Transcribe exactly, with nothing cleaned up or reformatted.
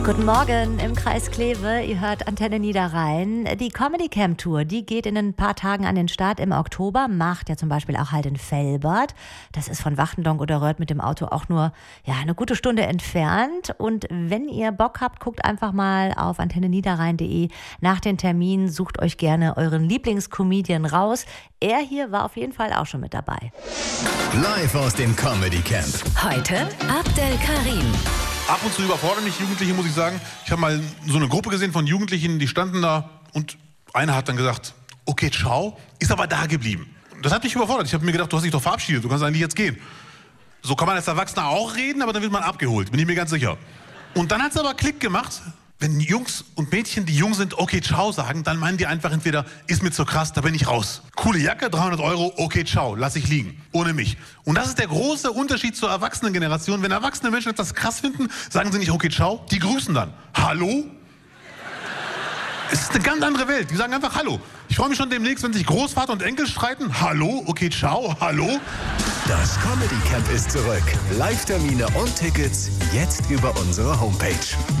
Guten Morgen im Kreis Kleve, ihr hört Antenne Niederrhein. Die Comedy Camp Tour, die geht in ein paar Tagen an den Start im Oktober, macht ja zum Beispiel auch halt in Velbert. Das ist von Wachtendonk oder Röth mit dem Auto auch nur ja, eine gute Stunde entfernt. Und wenn ihr Bock habt, guckt einfach mal auf antenne niederrhein punkt de nach den Terminen, sucht euch gerne euren Lieblingscomedian raus. Er hier war auf jeden Fall auch schon mit dabei. Live aus dem Comedy Camp. Heute Abdel Karim. Ab und zu überfordern mich Jugendliche, muss ich sagen. Ich habe mal so eine Gruppe gesehen von Jugendlichen, die standen da und einer hat dann gesagt, okay, ciao, ist aber da geblieben. Das hat mich überfordert. Ich habe mir gedacht, du hast dich doch verabschiedet, du kannst eigentlich jetzt gehen. So kann man als Erwachsener auch reden, aber dann wird man abgeholt, bin ich mir ganz sicher. Und dann hat es aber Klick gemacht. Wenn Jungs und Mädchen, die jung sind, okay, ciao sagen, dann meinen die einfach entweder, ist mir zu krass, da bin ich raus. Coole Jacke, dreihundert Euro, okay, ciao, lass ich liegen, ohne mich. Und das ist der große Unterschied zur Erwachsenengeneration. Wenn erwachsene Menschen etwas krass finden, sagen sie nicht, okay, ciao, die grüßen dann. Hallo? Es ist eine ganz andere Welt, die sagen einfach Hallo. Ich freue mich schon demnächst, wenn sich Großvater und Enkel streiten. Hallo, okay, ciao, hallo? Das Comedy Camp ist zurück. Live-Termine und Tickets jetzt über unsere Homepage.